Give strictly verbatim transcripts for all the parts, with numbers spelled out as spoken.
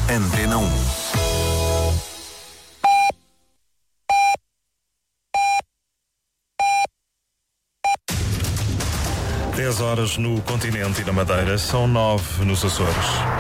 Antena um. dez horas no continente e na Madeira, são nove nos Açores.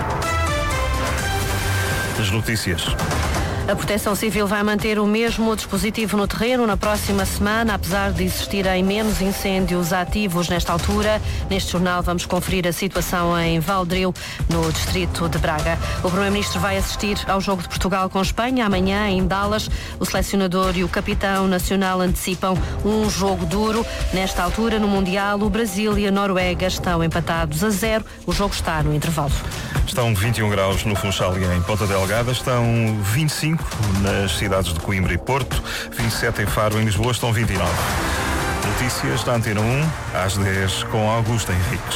As notícias. A Proteção Civil vai manter o mesmo dispositivo no terreno na próxima semana, apesar de existirem menos incêndios ativos nesta altura. Neste jornal vamos conferir a situação em Valdril, no distrito de Braga. O Primeiro-Ministro vai assistir ao jogo de Portugal com Espanha amanhã em Dallas. O selecionador e o capitão nacional antecipam um jogo duro. Nesta altura, no Mundial, o Brasil e a Noruega estão empatados a zero. O jogo está no intervalo. Estão vinte e um graus no Funchal e em Ponta Delgada, estão vinte e cinco nas cidades de Coimbra e Porto, vinte e sete em Faro e em Lisboa, estão vinte e nove. Notícias da Antena um, às dez, com Augusto Henriques.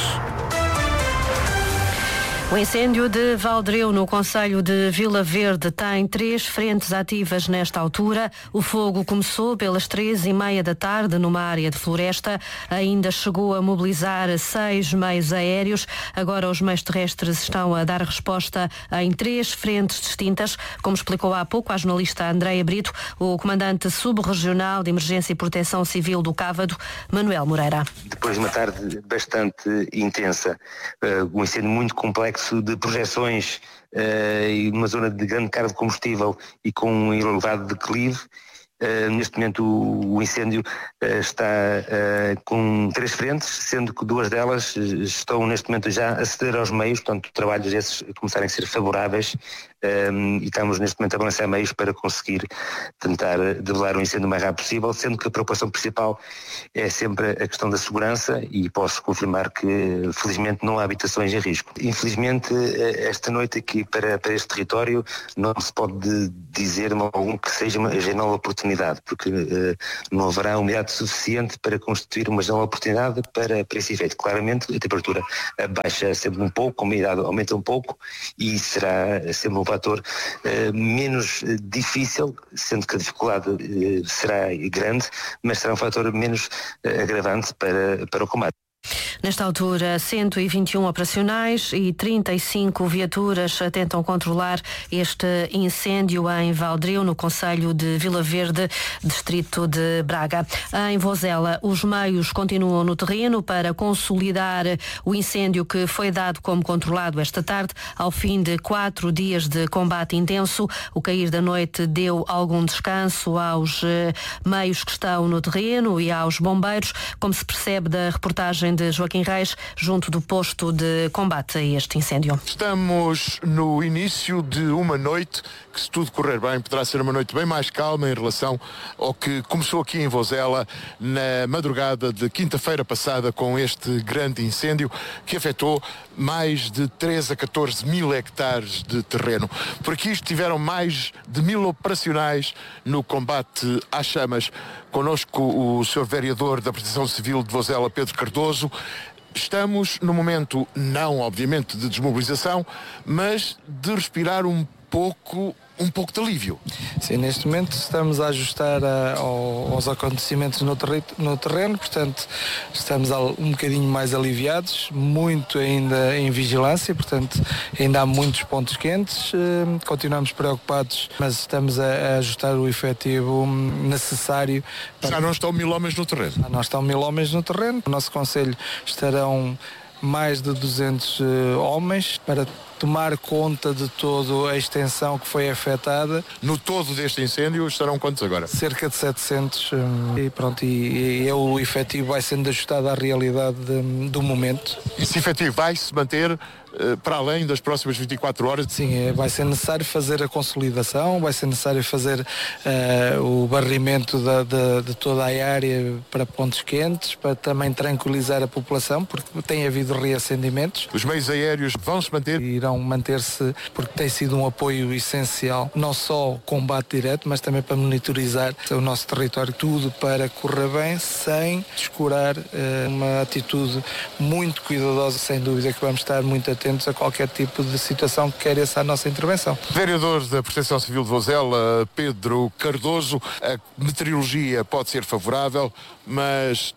O incêndio de Valdril, no concelho de Vila Verde, tem três frentes ativas nesta altura. O fogo começou pelas três e meia da tarde numa área de floresta. Ainda chegou a mobilizar seis meios aéreos. Agora os meios terrestres estão a dar resposta em três frentes distintas. Como explicou há pouco a jornalista Andreia Brito, o comandante subregional de Emergência e Proteção Civil do Cávado, Manuel Moreira. Depois de uma tarde bastante intensa, um incêndio muito complexo de projeções uh, e uma zona de grande carga de combustível e com um elevado declive. Uh, neste momento o, o incêndio uh, está uh, com três frentes, sendo que duas delas estão neste momento já a ceder aos meios, portanto trabalhos esses começarem a ser favoráveis, um, e estamos neste momento a balançar meios para conseguir tentar debelar o incêndio o mais rápido possível, sendo que a preocupação principal é sempre a questão da segurança, e posso confirmar que felizmente não há habitações em risco. Infelizmente esta noite aqui para, para este território não se pode dizer algum que seja uma janela de oportunidade, porque uh, não haverá umidade suficiente para constituir uma janela de oportunidade para, para esse efeito. Claramente a temperatura baixa sempre um pouco, a umidade aumenta um pouco, e será sempre um fator uh, menos difícil, sendo que a dificuldade uh, será grande, mas será um fator menos uh, agravante para, para o combate. Nesta altura, cento e vinte e um operacionais e trinta e cinco viaturas tentam controlar este incêndio em Valdril, no concelho de Vila Verde, distrito de Braga. Em Vozela, os meios continuam no terreno para consolidar o incêndio que foi dado como controlado esta tarde, ao fim de quatro dias de combate intenso. O cair da noite deu algum descanso aos meios que estão no terreno e aos bombeiros, como se percebe da reportagem de Joaquim Reis, junto do posto de combate a este incêndio. Estamos no início de uma noite que, se tudo correr bem, poderá ser uma noite bem mais calma em relação ao que começou aqui em Vozela na madrugada de quinta-feira passada, com este grande incêndio que afetou mais de treze a catorze mil hectares de terreno. Por aqui estiveram mais de mil operacionais no combate às chamas. Connosco o senhor vereador da Proteção Civil de Vozela, Pedro Cardoso. Estamos no momento, não obviamente de desmobilização, mas de respirar um pouco, um pouco de alívio. Sim, neste momento estamos a ajustar a, ao, aos acontecimentos no, terri, no terreno, portanto estamos um bocadinho mais aliviados, muito ainda em vigilância, portanto ainda há muitos pontos quentes, eh, continuamos preocupados, mas estamos a, a ajustar o efetivo necessário. Para... Já não estão mil homens no terreno? Já não estão mil homens no terreno, no nosso concelho estarão mais de duzentos uh, homens para tomar conta de toda a extensão que foi afetada. No todo deste incêndio estarão quantos agora? Cerca de setecentos, um, e pronto, e, e é o efetivo vai sendo ajustado à realidade de, do momento. Esse efetivo vai se manter uh, para além das próximas vinte e quatro horas? Sim, é, vai ser necessário fazer a consolidação, vai ser necessário fazer uh, o barrimento da, de, de toda a área para pontos quentes, para também tranquilizar a população, porque tem havido reacendimentos. Os meios aéreos vão se manter? Irão manter-se, porque tem sido um apoio essencial, não só o combate direto, mas também para monitorizar o nosso território, tudo para correr bem, sem descurar uh, uma atitude muito cuidadosa. Sem dúvida que vamos estar muito atentos a qualquer tipo de situação que queira essa nossa intervenção. Vereador da Proteção Civil de Vozela, Pedro Cardoso, a meteorologia pode ser favorável, mas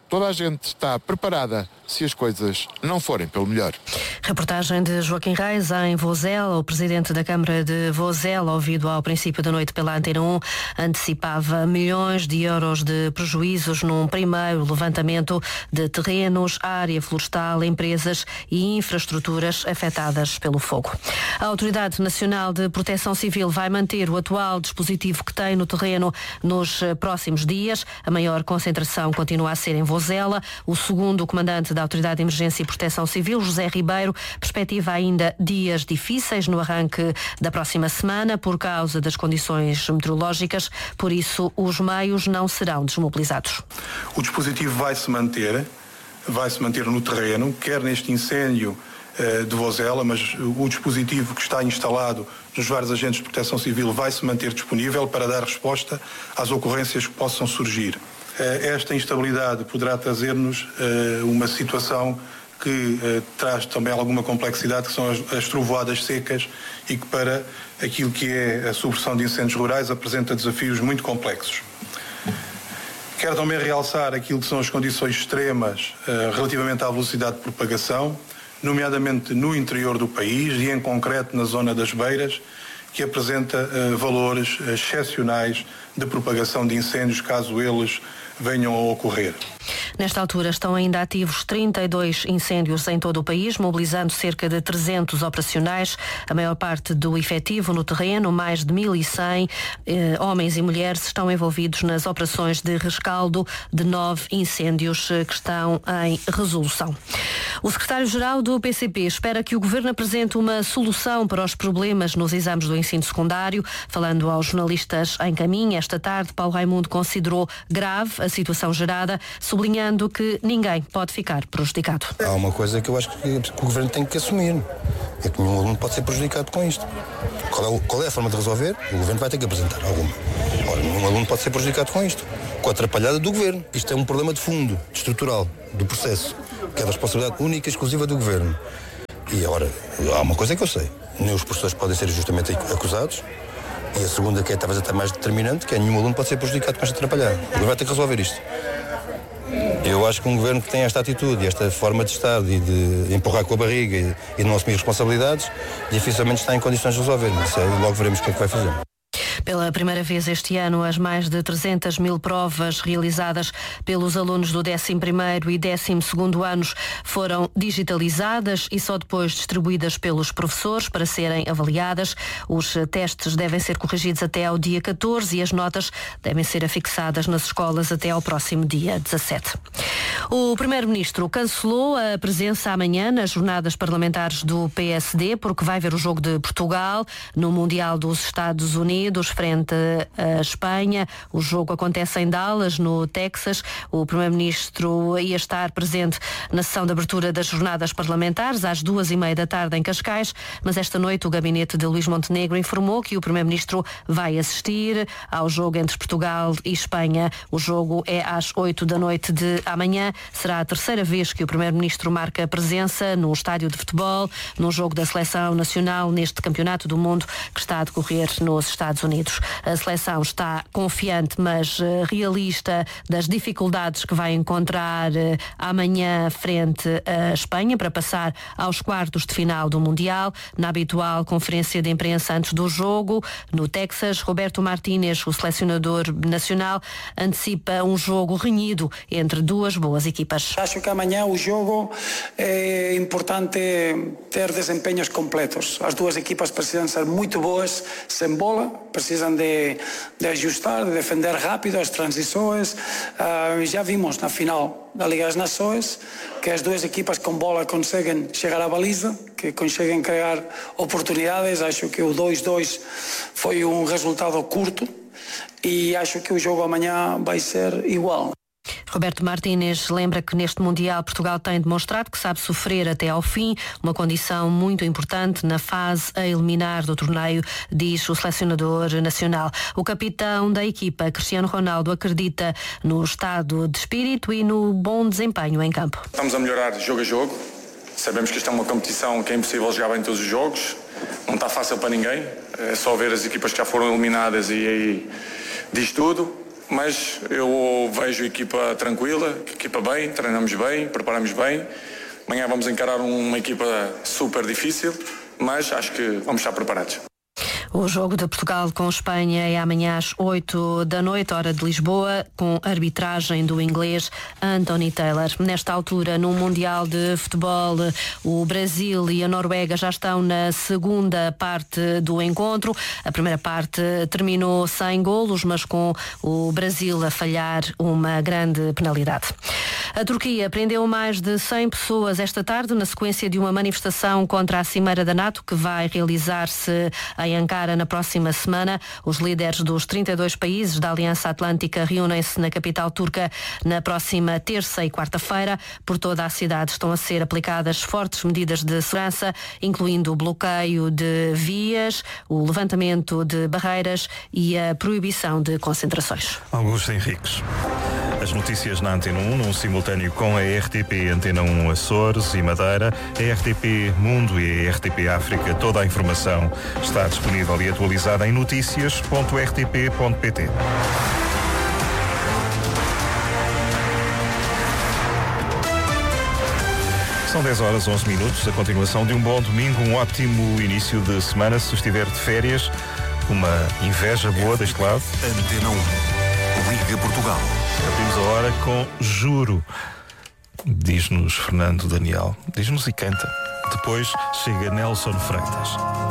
toda a gente está preparada se as coisas não forem pelo melhor. Reportagem de Joaquim Reis em Vozela. O presidente da Câmara de Vozela, ouvido ao princípio da noite pela Antena um, antecipava milhões de euros de prejuízos num primeiro levantamento de terrenos, área florestal, empresas e infraestruturas afetadas pelo fogo. A Autoridade Nacional de Proteção Civil vai manter o atual dispositivo que tem no terreno nos próximos dias. A maior concentração continua a ser em Vozela. O segundo comandante da Autoridade de Emergência e Proteção Civil, José Ribeiro, perspectiva ainda dias difíceis no arranque da próxima semana por causa das condições meteorológicas, por isso os meios não serão desmobilizados. O dispositivo vai se manter, vai se manter no terreno, quer neste incêndio uh, de Vozela, mas o dispositivo que está instalado nos vários agentes de proteção civil vai se manter disponível para dar resposta às ocorrências que possam surgir. Uh, esta instabilidade poderá trazer-nos uh, uma situação que uh, traz também alguma complexidade, que são as, as trovoadas secas e que para aquilo que é a supressão de incêndios rurais apresenta desafios muito complexos. Quero também realçar aquilo que são as condições extremas uh, relativamente à velocidade de propagação, nomeadamente no interior do país e em concreto na zona das Beiras, que apresenta uh, valores excepcionais de propagação de incêndios caso eles venham a ocorrer. Nesta altura estão ainda ativos trinta e dois incêndios em todo o país, mobilizando cerca de trezentos operacionais. A maior parte do efetivo no terreno, mais de mil e cem eh, homens e mulheres, estão envolvidos nas operações de rescaldo de nove incêndios eh, que estão em resolução. O secretário-geral do P C P espera que o Governo apresente uma solução para os problemas nos exames do ensino secundário. Falando aos jornalistas em caminho esta tarde, Paulo Raimundo considerou grave a situação gerada, sublinhando que ninguém pode ficar prejudicado. Há uma coisa que eu acho que, que o Governo tem que assumir, é que nenhum aluno pode ser prejudicado com isto. Qual é, qual é a forma de resolver? O Governo vai ter que apresentar alguma. Ora, nenhum aluno pode ser prejudicado com isto. Com a atrapalhada do Governo. Isto é um problema de fundo, estrutural, do processo, que é da responsabilidade única e exclusiva do Governo. E, ora, há uma coisa que eu sei. Nem os professores podem ser justamente acusados. E a segunda, que é talvez até mais determinante, que é nenhum aluno pode ser prejudicado com esta atrapalhada. O Governo vai ter que resolver isto. Eu acho que um Governo que tem esta atitude e esta forma de estar e de empurrar com a barriga e, e de não assumir responsabilidades, dificilmente está em condições de resolver. Isso é, logo veremos o que é que vai fazer. Pela primeira vez este ano, as mais de trezentas mil provas realizadas pelos alunos do décimo primeiro e décimo segundo anos foram digitalizadas e só depois distribuídas pelos professores para serem avaliadas. Os testes devem ser corrigidos até ao dia catorze e as notas devem ser afixadas nas escolas até ao próximo dia dezassete. O Primeiro-Ministro cancelou a presença amanhã nas jornadas parlamentares do P S D porque vai ver o jogo de Portugal no Mundial dos Estados Unidos frente à Espanha. O jogo acontece em Dallas, no Texas. O Primeiro-Ministro ia estar presente na sessão de abertura das jornadas parlamentares às duas e meia da tarde em Cascais, mas esta noite o gabinete de Luís Montenegro informou que o Primeiro-Ministro vai assistir ao jogo entre Portugal e Espanha. O jogo é às oito da noite de amanhã. Será a terceira vez que o Primeiro-Ministro marca presença num estádio de futebol, num jogo da Seleção Nacional neste Campeonato do Mundo que está a decorrer nos Estados Unidos. A seleção está confiante, mas uh, realista das dificuldades que vai encontrar uh, amanhã frente à Espanha para passar aos quartos de final do Mundial. Na habitual conferência de imprensa antes do jogo, no Texas, Roberto Martínez, o selecionador nacional, antecipa um jogo renhido entre duas boas equipas. Acho que amanhã o jogo é importante ter desempenhos completos. As duas equipas precisam ser muito boas sem bola, precisam de, de ajustar, de defender rápido as transições. Uh, já vimos na final da Liga das Nações que as duas equipas com bola conseguem chegar à baliza, que conseguem criar oportunidades. Acho que o dois a dois foi um resultado curto e acho que o jogo amanhã vai ser igual. Roberto Martínez lembra que neste Mundial Portugal tem demonstrado que sabe sofrer até ao fim, uma condição muito importante na fase a eliminar do torneio, diz o selecionador nacional. O capitão da equipa, Cristiano Ronaldo, acredita no estado de espírito e no bom desempenho em campo. Estamos a melhorar jogo a jogo. Sabemos que isto é uma competição que é impossível jogar bem todos os jogos. Não está fácil para ninguém. É só ver as equipas que já foram eliminadas e aí diz tudo. mas eu vejo a equipa tranquila, a equipa bem, treinamos bem, preparamos bem. Amanhã vamos encarar uma equipa super difícil, mas acho que vamos estar preparados. O jogo de Portugal com Espanha é amanhã às oito da noite, hora de Lisboa, com arbitragem do inglês Anthony Taylor. Nesta altura, no Mundial de Futebol, o Brasil e a Noruega já estão na segunda parte do encontro. A primeira parte terminou sem golos, mas com o Brasil a falhar uma grande penalidade. A Turquia prendeu mais de cem pessoas esta tarde na sequência de uma manifestação contra a Cimeira da NATO que vai realizar-se em Ankara na próxima semana. Os líderes dos trinta e dois países da Aliança Atlântica reúnem-se na capital turca na próxima terça e quarta-feira. Por toda a cidade estão a ser aplicadas fortes medidas de segurança, incluindo o bloqueio de vias, o levantamento de barreiras e a proibição de concentrações. Augusto Henriques. As notícias na Antena um, num simultâneo com a R T P Antena um Açores e Madeira, a R T P Mundo e a R T P África. Toda a informação está disponível e atualizada em notícias ponto r t p ponto p t. São dez horas, onze minutos, a continuação de um bom domingo, um ótimo início de semana, se estiver de férias, uma inveja boa deste lado. Antena um, Liga Portugal. Abrimos a hora com Juro, diz-nos Fernando Daniel, diz-nos e canta. Depois chega Nelson Freitas.